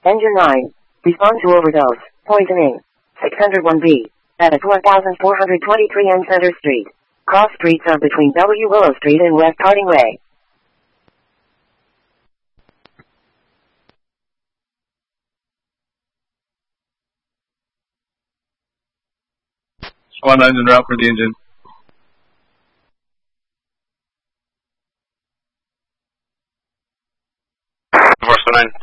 Engine 9. Respond to overdose. Poisoning. 601B. At 1423 N Center Street. Cross streets are between W. Willow Street and West Harding Way. Swan 9 en route for the engine. Force 9.